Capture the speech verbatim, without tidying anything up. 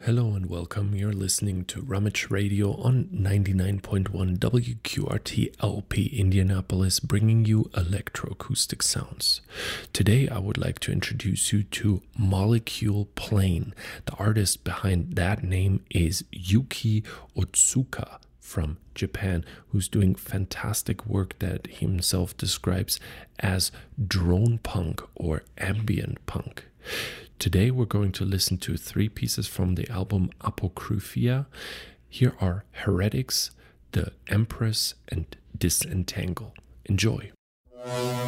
Hello and welcome. You're listening to Rummage Radio on ninety-nine point one W Q R T L P Indianapolis, bringing you electroacoustic sounds. Today I would like to introduce you to Molecule Plane. The artist behind that name is Yuki Otsuka from Japan, who's doing fantastic work that he himself describes as drone punk or ambient punk. Today we're going to listen to three pieces from the album Apocryphia. Here are Heretics, The Empress, and Disentangle. Enjoy.